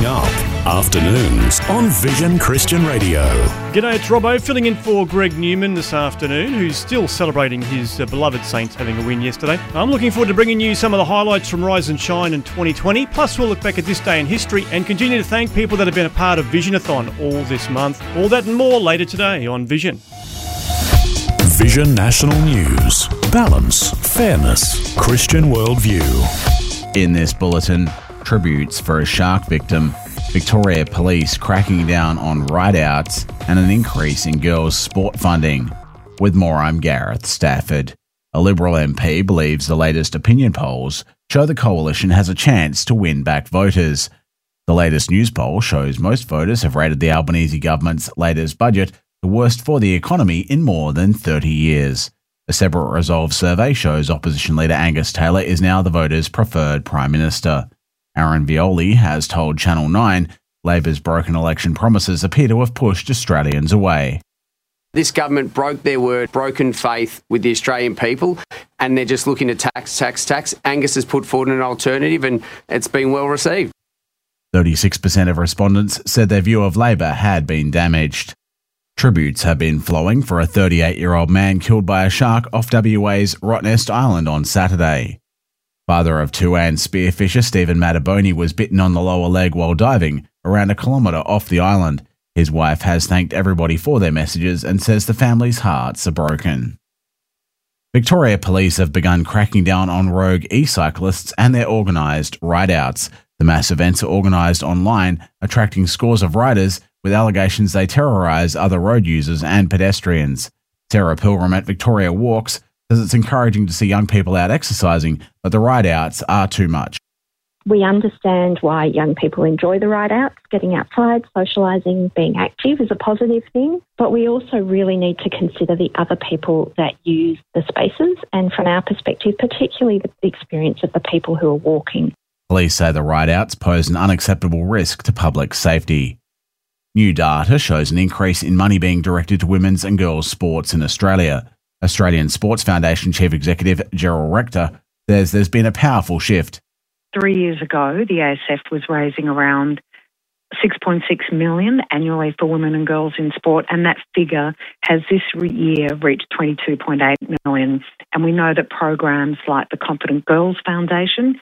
up afternoons on Vision Christian Radio. G'day, it's Robbo filling in for Greg Newman this afternoon, who's still celebrating his beloved Saints having a win yesterday. I'm looking forward to bringing you some of the highlights from Rise and Shine in 2020. Plus, we'll look back at this day in history and continue to thank people that have been a part of Visionathon all this month. All that and more later today on Vision. Vision National News. Balance, fairness, Christian worldview. In this bulletin, tributes for a shark victim, Victoria Police cracking down on ride-outs, and an increase in girls' sport funding. With more, I'm Gareth Stafford. A Liberal MP believes the latest opinion polls show the coalition has a chance to win back voters. The latest news poll shows most voters have rated the Albanese government's latest budget the worst for the economy in more than 30 years. A separate Resolve survey shows opposition leader Angus Taylor is now the voters' preferred Prime Minister. Aaron Violi has told Channel 9 Labor's broken election promises appear to have pushed Australians away. This government broke their word, broken faith with the Australian people, and they're just looking to tax. Angus has put forward an alternative and it's been well received. 36% of respondents said their view of Labor had been damaged. Tributes have been flowing for a 38-year-old man killed by a shark off WA's Rottnest Island on Saturday. Father of two and spearfisher Stephen Mataboni was bitten on the lower leg while diving around a kilometre off the island. His wife has thanked everybody for their messages and says the family's hearts are broken. Victoria Police have begun cracking down on rogue e-cyclists and their organised ride-outs. The mass events are organised online, attracting scores of riders with allegations they terrorise other road users and pedestrians. Sarah Pilgrim at Victoria Walks says it's encouraging to see young people out exercising, but the ride-outs are too much. We understand why young people enjoy the ride-outs. Getting outside, socialising, being active is a positive thing, but we also really need to consider the other people that use the spaces and, from our perspective, particularly the experience of the people who are walking. Police say the ride-outs pose an unacceptable risk to public safety. New data shows an increase in money being directed to women's and girls' sports in Australia. Australian Sports Foundation Chief Executive Gerald Rector says there's been a powerful shift. 3 years ago, the ASF was raising around $6.6 million annually for women and girls in sport, and that figure has this year reached $22.8 million. And we know that programs like the Confident Girls Foundation.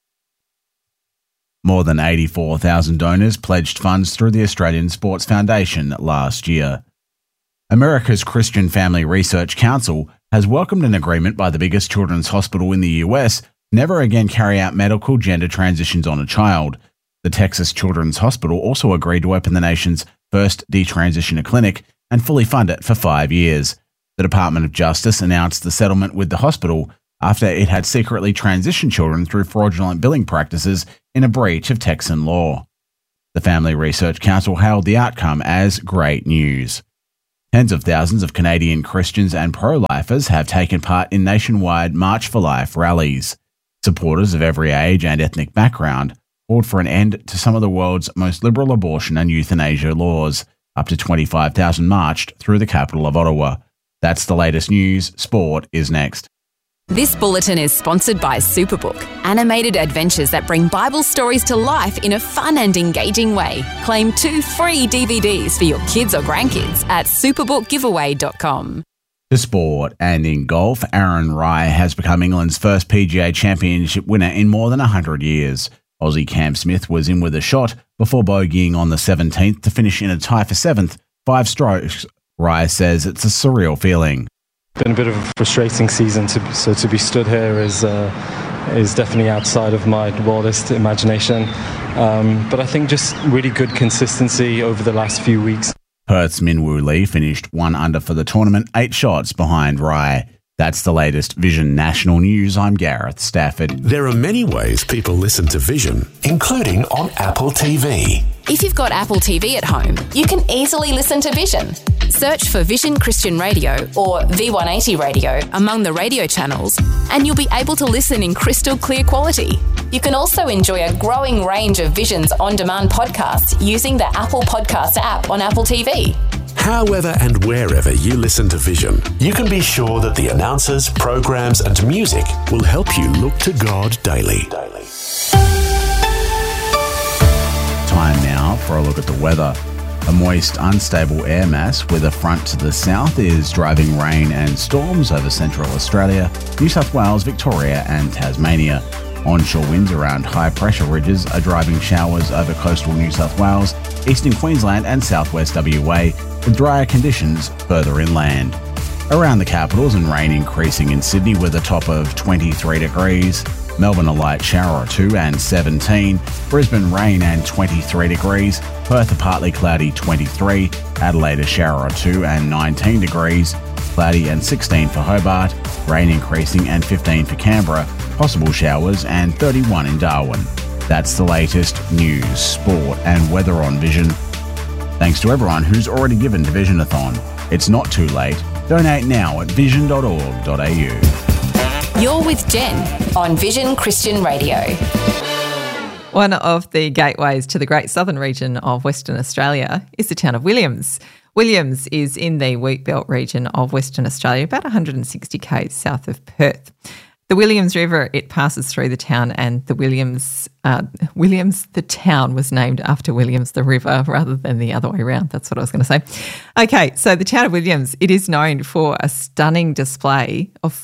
More than 84,000 donors pledged funds through the Australian Sports Foundation last year. America's Christian Family Research Council has welcomed an agreement by the biggest children's hospital in the US never again carry out medical gender transitions on a child. The Texas Children's Hospital also agreed to open the nation's first detransitioner clinic and fully fund it for 5 years. The Department of Justice announced the settlement with the hospital after it had secretly transitioned children through fraudulent billing practices in a breach of Texan law. The Family Research Council hailed the outcome as great news. Tens of thousands of Canadian Christians and pro-lifers have taken part in nationwide March for Life rallies. Supporters of every age and ethnic background called for an end to some of the world's most liberal abortion and euthanasia laws. Up to 25,000 marched through the capital of Ottawa. That's the latest news. Sport is next. This bulletin is sponsored by Superbook, animated adventures that bring Bible stories to life in a fun and engaging way. Claim 2 free DVDs for your kids or grandkids at superbookgiveaway.com. To sport, and in golf, Aaron Rai has become England's first PGA Championship winner in more than 100 years. Aussie Cam Smith was in with a shot before bogeying on the 17th to finish in a tie for 7th, 5 strokes. Rai says it's a surreal feeling. Been a bit of a frustrating season, so to be stood here is definitely outside of my wildest imagination. But I think just really good consistency over the last few weeks. Perth's Minwoo Lee finished 1 under for the tournament, 8 shots behind Rai. That's the latest Vision National News. I'm Gareth Stafford. There are many ways people listen to Vision, including on Apple TV. If you've got Apple TV at home, you can easily listen to Vision. Search for Vision Christian Radio or V180 Radio among the radio channels, and you'll be able to listen in crystal clear quality. You can also enjoy a growing range of Vision's on-demand podcasts using the Apple Podcasts app on Apple TV. However and wherever you listen to Vision, you can be sure that the announcers, programs and music will help you look to God daily. Time now now for a look at the weather. A moist, unstable air mass with a front to the south is driving rain and storms over central Australia, New South Wales, Victoria and Tasmania. Onshore winds around high-pressure ridges are driving showers over coastal New South Wales, eastern Queensland and southwest WA, with drier conditions further inland. Around the capitals and rain increasing in Sydney with a top of 23 degrees. Melbourne a light shower or two and 17. Brisbane rain and 23 degrees. Perth a partly cloudy 23. Adelaide a shower or two and 19 degrees. Cloudy and 16 for Hobart. Rain increasing and 15 for Canberra. Possible showers and 31 in Darwin. That's the latest news, sport and weather on Vision. Thanks to everyone who's already given to Visionathon. It's not too late. Donate now at vision.org.au. You're with Jen on Vision Christian Radio. One of the gateways to the Great Southern region of Western Australia is the town of Williams. Williams is in the Wheatbelt region of Western Australia, about 160 k's south of Perth. The Williams River, it passes through the town, and the Williams, the town was named after Williams the river rather than the other way around. That's what I was going to say. Okay, so the town of Williams, it is known for a stunning display of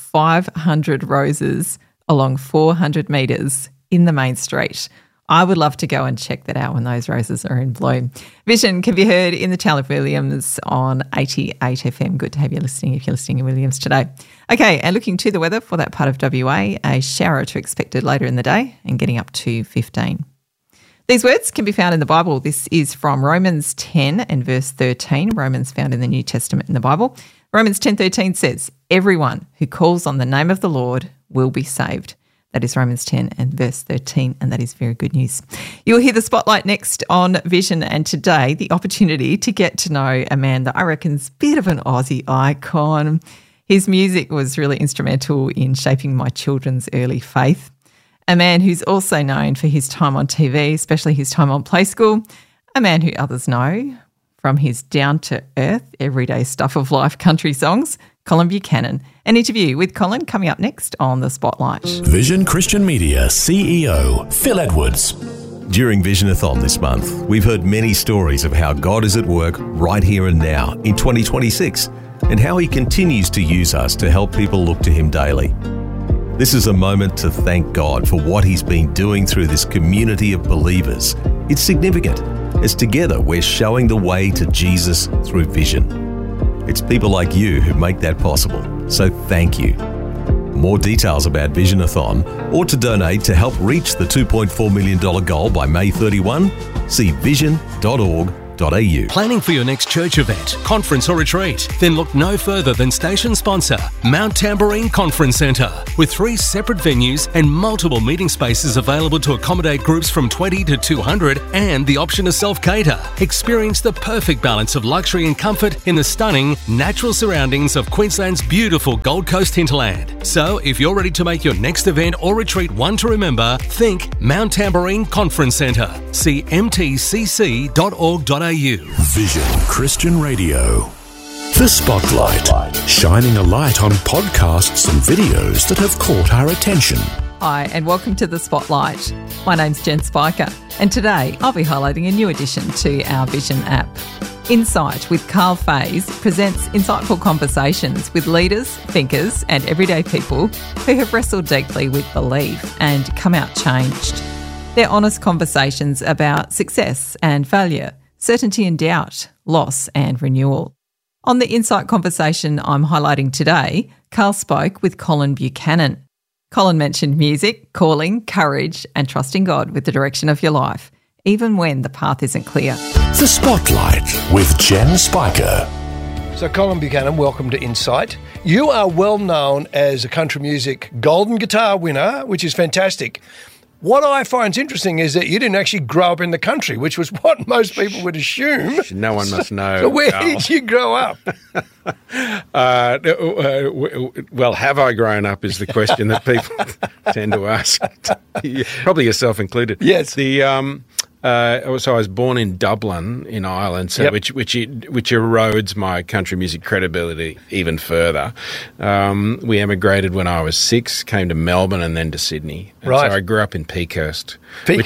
500 roses along 400 metres in the main street. I would love to go and check that out when those roses are in bloom. Vision can be heard in the town of Williams on 88 FM. Good to have you listening if you're listening in Williams today. Okay, and looking to the weather for that part of WA, a shower or two expected later in the day and getting up to 15. These words can be found in the Bible. This is from Romans 10 and verse 13. Romans found in the New Testament in the Bible. Romans 10:13 says, "Everyone who calls on the name of the Lord will be saved." That is Romans 10 and verse 13, and that is very good news. You'll hear the spotlight next on Vision, and today the opportunity to get to know a man that I reckon's a bit of an Aussie icon. His music was really instrumental in shaping my children's early faith. A man who's also known for his time on TV, especially his time on Play School. A man who others know from his down-to-earth, everyday stuff of life country songs, Colin Buchanan. An interview with Colin coming up next on The Spotlight. Vision Christian Media CEO Phil Edwards. During Visionathon this month, we've heard many stories of how God is at work right here and now in 2026 and how he continues to use us to help people look to him daily. This is a moment to thank God for what he's been doing through this community of believers. It's significant as together we're showing the way to Jesus through Vision. It's people like you who make that possible, so thank you. More details about Visionathon or to donate to help reach the $2.4 million goal by May 31, see vision.org.au. Planning for your next church event, conference or retreat? Then look no further than station sponsor, Mount Tamborine Conference Centre. With 3 separate venues and multiple meeting spaces available to accommodate groups from 20 to 200 and the option to self-cater. Experience the perfect balance of luxury and comfort in the stunning, natural surroundings of Queensland's beautiful Gold Coast hinterland. So if you're ready to make your next event or retreat one to remember, think Mount Tamborine Conference Centre. See mtcc.org.au. Vision Christian Radio. The Spotlight, shining a light on podcasts and videos that have caught our attention. Hi, and welcome to The Spotlight. My name's Jen Spiker, and today I'll be highlighting a new addition to our Vision app. Insight with Carl Faze presents insightful conversations with leaders, thinkers, and everyday people who have wrestled deeply with belief and come out changed. They're honest conversations about success and failure, certainty and doubt, loss and renewal. On the Insight conversation I'm highlighting today, Carl spoke with Colin Buchanan. Colin mentioned music, calling, courage and trusting God with the direction of your life, even when the path isn't clear. The Spotlight with Jen Spiker. So Colin Buchanan, welcome to Insight. You are well known as a country music golden guitar winner, which is fantastic. What I find interesting is that you didn't actually grow up in the country, which was what most people would assume. No one must know. So where did you grow up? Well, have I grown up is the question that people tend to ask. Probably yourself included. Yes. So I was born in Dublin, in Ireland, so which erodes my country music credibility even further. We emigrated when I was 6, came to Melbourne and then to Sydney. And right. So I grew up in Peakhurst, which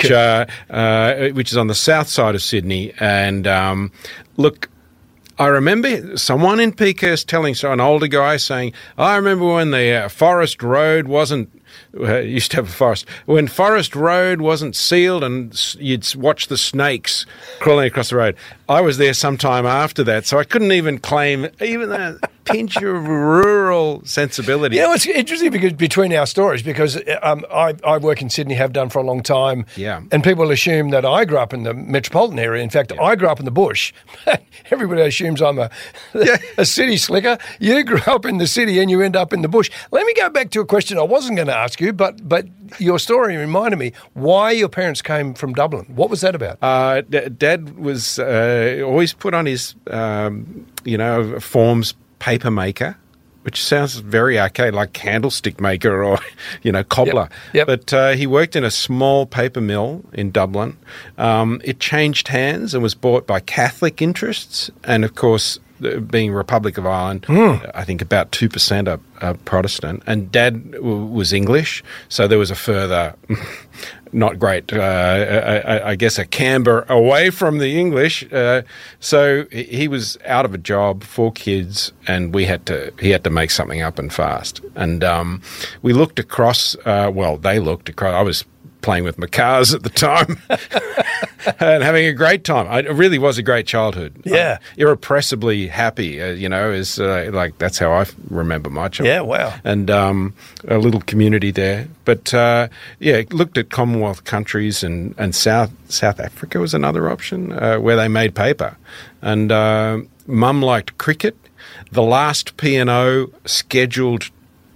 is on the south side of Sydney. And look, I remember someone in Peakhurst an older guy saying, I remember when the Forest Road wasn't, used to have a forest, when Forest Road wasn't sealed and you'd watch the snakes crawling across the road. I was there sometime after that, so I couldn't even claim even that pinch of rural sensibility. Yeah, it's interesting because between our stories, because I work in Sydney, have done for a long time, and people assume that I grew up in the metropolitan area. In fact, I grew up in the bush. Everybody assumes I'm a city slicker. You grew up in the city and you end up in the bush. Let me go back to a question I wasn't going to ask you, but your story reminded me why your parents came from Dublin. What was that about? Dad was always put on his, forms paper maker, which sounds very archaic, like candlestick maker or, cobbler. Yep. But he worked in a small paper mill in Dublin. It changed hands and was bought by Catholic interests. And, of course, being Republic of Ireland, I think about 2% are Protestant. And Dad was English, so there was a further... not great, I guess, a camber away from the English. So he was out of a job, 4 kids, and he had to make something up and fast. And we looked across, they looked across. I was playing with my cars at the time and having a great time. It really was a great childhood. Yeah. Irrepressibly happy, is that's how I remember my childhood. Yeah, wow. And a little community there. But, looked at Commonwealth countries and South Africa was another option where they made paper. And Mum liked cricket. The last P&O scheduled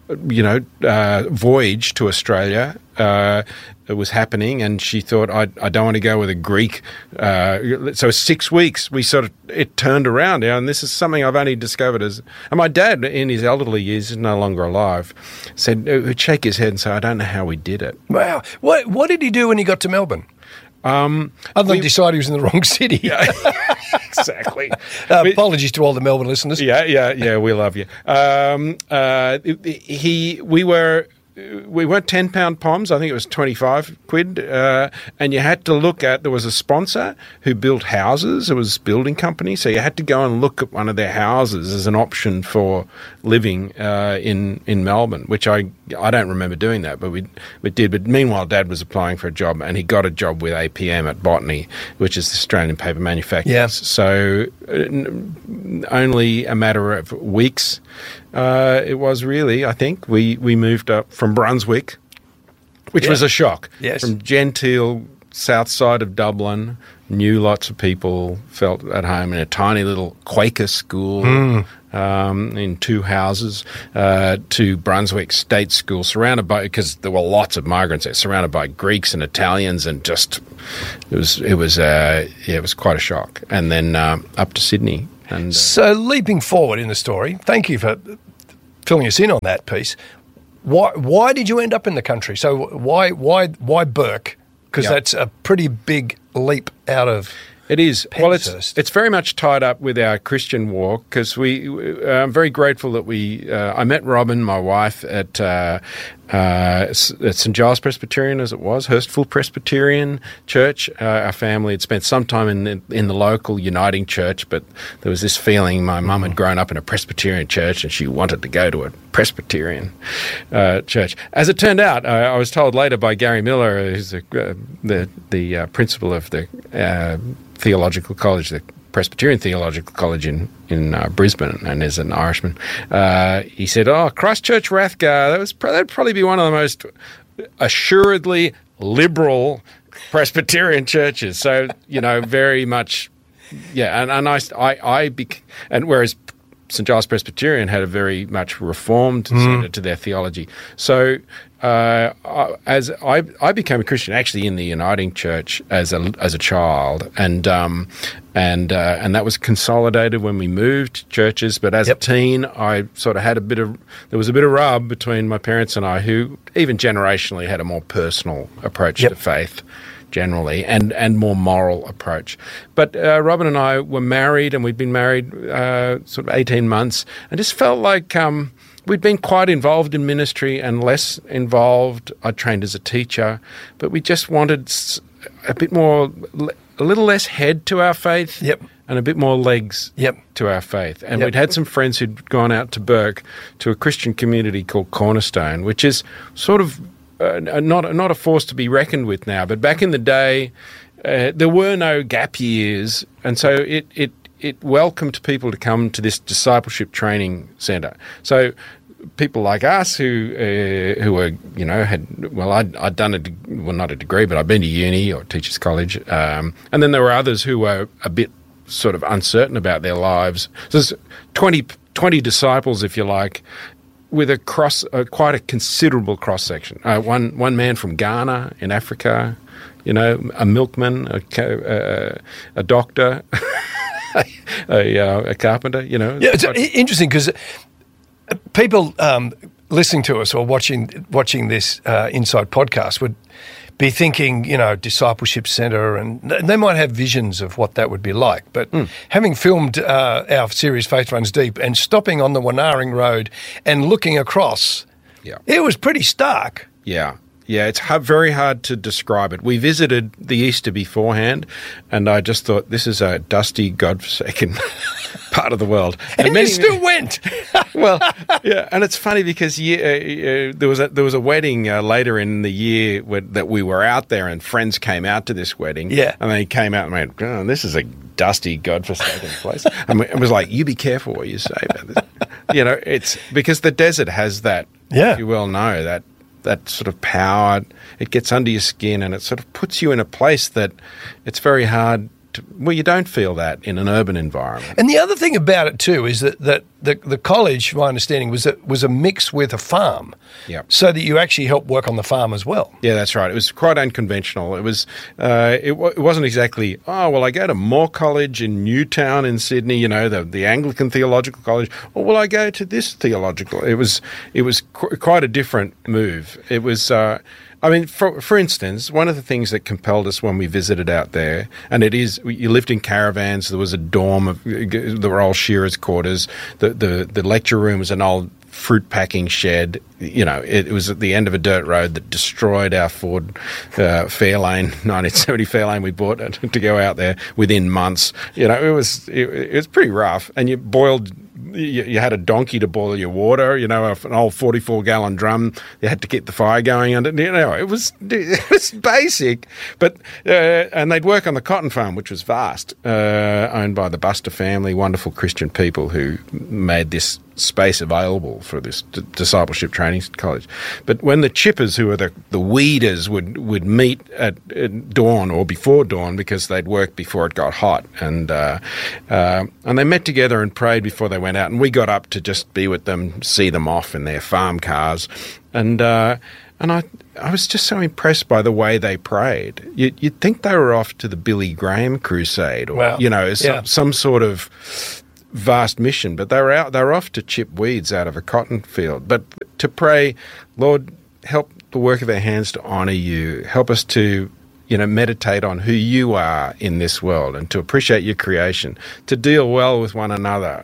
voyage to Australia it was happening, and she thought, I don't want to go with a Greek. So 6 weeks, it turned around, and this is something I've only discovered and my dad, in his elderly years, is no longer alive, would shake his head and say, I don't know how we did it. Wow. What did he do when he got to Melbourne? Other than decide he was in the wrong city. Yeah, exactly. Apologies to all the Melbourne listeners. Yeah, we love you. We weren't £10 poms. I think it was 25 quid. And you had to look at, there was a sponsor who built houses. It was a building company. So you had to go and look at one of their houses as an option for living in Melbourne, which I don't remember doing that, but we did. But meanwhile, Dad was applying for a job, and he got a job with APM at Botany, which is the Australian Paper Manufacturers. Yeah. So only a matter of weeks it was really, I think. We moved up from Brunswick, which was a shock. Yes. From genteel south side of Dublin, knew lots of people, felt at home in a tiny little Quaker school in 2 houses, to Brunswick State School, surrounded by, because there were lots of migrants there, surrounded by Greeks and Italians, and just it was quite a shock. And then up to Sydney. And so leaping forward in the story, thank you for filling us in on that piece. Why did you end up in the country? So why Burke? Because that's a pretty big leap out of. It is. Penshurst. Well, it's very much tied up with our Christian walk, because I'm very grateful that I met Robin, my wife, at St Giles Presbyterian, as it was, Hurstville Presbyterian Church. Our family had spent some time in the local Uniting Church, but there was this feeling my mum had grown up in a Presbyterian church and she wanted to go to a Presbyterian church. As it turned out, I was told later by Gary Miller, who's the principal of the theological college, the Presbyterian Theological College in Brisbane, and is an Irishman. He said, Christchurch Rathgar, that'd probably be one of the most assuredly liberal Presbyterian churches. So, very much, and whereas St Giles Presbyterian had a very much reformed centre to their theology. So as I became a Christian actually in the Uniting Church as a child, and that was consolidated when we moved churches. But as a teen, I sort of had there was a bit of rub between my parents and I, who even generationally had a more personal approach to faith. generally, and more moral approach. But Robin and I were married, and we'd been married sort of 18 months, and just felt like we'd been quite involved in ministry and less involved. I trained as a teacher, but we just wanted a bit more, a little less head to our faith. Yep. And a bit more legs to our faith. And we'd had some friends who'd gone out to Bourke to a Christian community called Cornerstone, which is sort of not a force to be reckoned with now. But back in the day, there were no gap years, and so it welcomed people to come to this discipleship training centre. So people like us who were, I'd done not a degree, but I'd been to uni or teachers' college, and then there were others who were a bit sort of uncertain about their lives. So there's 20 disciples, if you like, with quite a considerable cross section. One man from Ghana in Africa, a milkman, a doctor, a carpenter. Yeah, it's interesting because people listening to us or watching this Inside podcast would be thinking, discipleship centre, and they might have visions of what that would be like. But having filmed our series Faith Runs Deep and stopping on the Wanaring Road and looking across, it was pretty stark. Yeah. Yeah, it's very hard to describe it. We visited the Easter beforehand, and I just thought, this is a dusty, godforsaken part of the world. And you still went. Well, yeah, and it's funny because there was a wedding later in the year that we were out there, and friends came out to this wedding. Yeah. And they came out and went, oh, this is a dusty, godforsaken place. And it was like, you be careful what you say about this. It's because the desert has that, you well know, that sort of power. It gets under your skin, and it sort of puts you in a place that it's very hard to, you don't feel that in an urban environment. And the other thing about it too is that the college, my understanding, was a mix with a farm. Yeah. So that you actually help work on the farm as well. Yeah, that's right. It was quite unconventional. It was. It wasn't exactly. Oh well, I go to Moore College in Newtown in Sydney. The Anglican Theological College. Or will I go to this theological? It was quite a different move. It was. For instance, one of the things that compelled us when we visited out there, and you lived in caravans. There was a dorm. There were old shearers' quarters. The lecture room was an old fruit packing shed. It was at the end of a dirt road that destroyed our Ford Fairlane, 1970 Fairlane we bought to go out there within months. It was pretty rough, and you boiled. You had a donkey to boil your water, an old 44-gallon drum. You had to keep the fire going under. It was basic, but and they'd work on the cotton farm, which was vast, owned by the Buster family, wonderful Christian people who made this space available for this discipleship training college. But when the chippers, who are the weeders, would meet at dawn or before dawn because they'd worked before it got hot, and they met together and prayed before they went out, and we got up to just be with them, see them off in their farm cars, and I was just so impressed by the way they prayed. You'd think they were off to the Billy Graham crusade, or some sort of vast mission, but they were off to chip weeds out of a cotton field. But to pray, Lord, help the work of our hands to honour you. Help us to meditate on who you are in this world, and to appreciate your creation, to deal well with one another,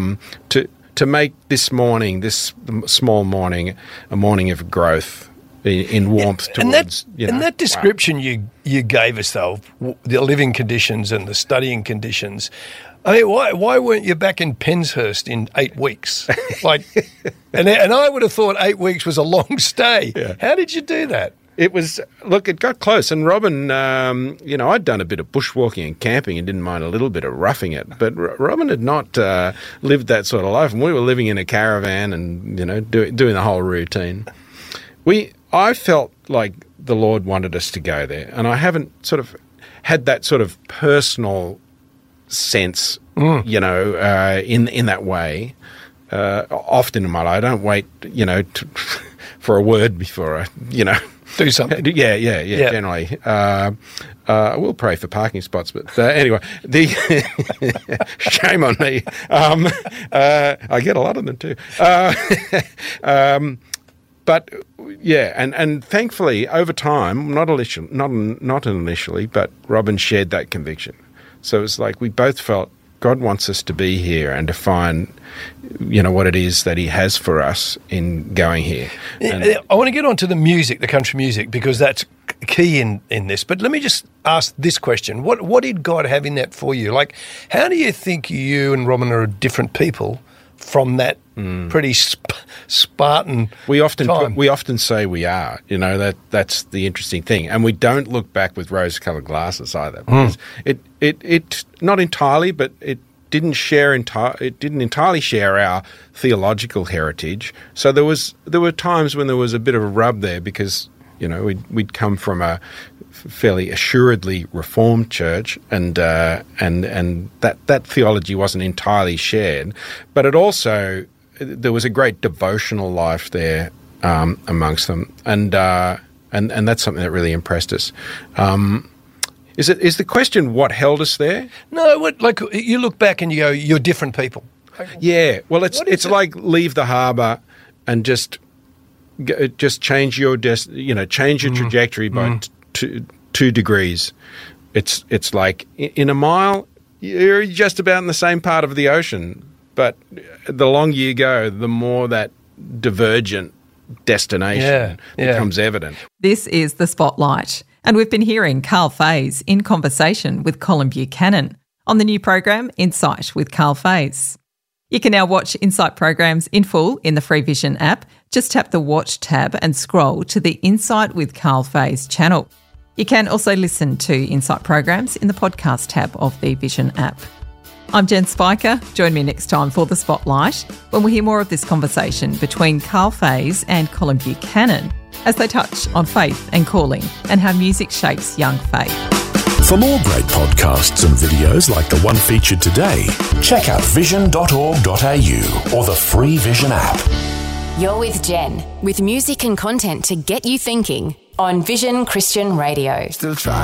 to make this morning, this small morning, a morning of growth in warmth towards. And that description you gave us, though, the living conditions and the studying conditions. I mean, why weren't you back in Penshurst in 8 weeks? And I would have thought 8 weeks was a long stay. Yeah. How did you do that? It got close. And Robin, I'd done a bit of bushwalking and camping and didn't mind a little bit of roughing it. But Robin had not lived that sort of life. And we were living in a caravan and, doing the whole routine. I felt like the Lord wanted us to go there. And I haven't sort of had that sort of personal sense, in that way. Often in my life, I don't wait, for a word before I, do something. Yeah. Generally, I will pray for parking spots, but anyway, shame on me. I get a lot of them too. But yeah, and thankfully over time, not initially, but Robin shared that conviction. So it's like we both felt God wants us to be here and to find, what it is that He has for us in going here. And I want to get on to the music, the country music, because that's key in this. But let me just ask this question. What did God have in that for you? Like, how do you think you and Robin are different people from that pretty Spartan we often time? We often say we are. That's the interesting thing. And we don't look back with rose-coloured glasses either. Because it not entirely, but it didn't entirely share our theological heritage. So there were times when there was a bit of a rub there because we'd come from a fairly assuredly Reformed church, and that theology wasn't entirely shared. But it also there was a great devotional life there amongst them, and that's something that really impressed us. Is the question what held us there? No, like you look back and you go, you're different people. Yeah, well, it's like leave the harbour and just change your change your trajectory by 2 degrees. It's like in a mile you're just about in the same part of the ocean, but the longer you go, the more that divergent destination becomes evident. This is The Spotlight, and we've been hearing Carl Faze in conversation with Colin Buchanan on the new program Insight with Carl Faze. You can now watch Insight programs in full in the Free Vision app. Just tap the Watch tab and scroll to the Insight with Carl Faze channel. You can also listen to Insight programs in the podcast tab of the Vision app. I'm Jen Spiker. Join me next time for The Spotlight when we hear more of this conversation between Carl Faze and Colin Buchanan as they touch on faith and calling and how music shapes young faith. For more great podcasts and videos like the one featured today, check out vision.org.au or the Free Vision app. You're with Jen, with music and content to get you thinking on Vision Christian Radio. Still trying.